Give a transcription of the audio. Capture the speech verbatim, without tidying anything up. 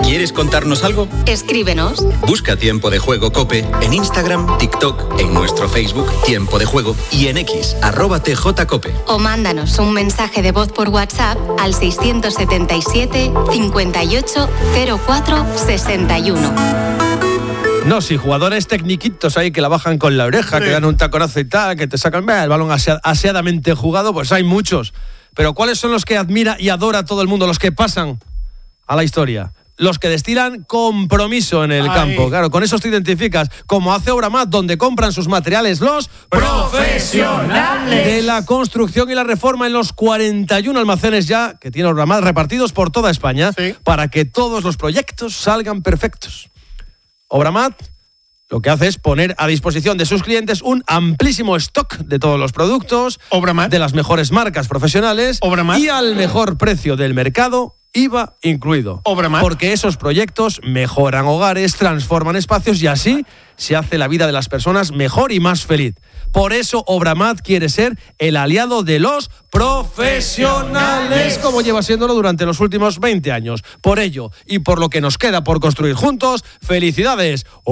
¿Quieres contarnos algo? Escríbenos. Busca Tiempo de Juego COPE en Instagram, TikTok, en nuestro Facebook Tiempo de Juego y en X, arroba tjcope. O mándanos un mensaje de voz por WhatsApp al seiscientos setenta y siete, cincuenta y ocho, cero cuatro, sesenta y uno. No, sí, jugadores tecniquitos ahí que la bajan con la oreja, sí, que dan un taconazo y tal, que te sacan el balón asea, aseadamente jugado, pues hay muchos. Pero ¿cuáles son los que admira y adora todo el mundo, los que pasan a la historia? Los que destilan compromiso en el Ay. campo. Claro, con esos te identificas, como hace Obramat, donde compran sus materiales los profesionales de la construcción y la reforma en los cuarenta y uno almacenes ya que tiene Obramat repartidos por toda España, sí, para que todos los proyectos salgan perfectos. Obramat lo que hace es poner a disposición de sus clientes un amplísimo stock de todos los productos, Obramat, de las mejores marcas profesionales, Obramat, y al mejor precio del mercado, I V A incluido. Obramat. Porque esos proyectos mejoran hogares, transforman espacios y así se hace la vida de las personas mejor y más feliz. Por eso Obramat quiere ser el aliado de los profesionales, como lleva siéndolo durante los últimos veinte años. Por ello y por lo que nos queda por construir juntos, ¡felicidades!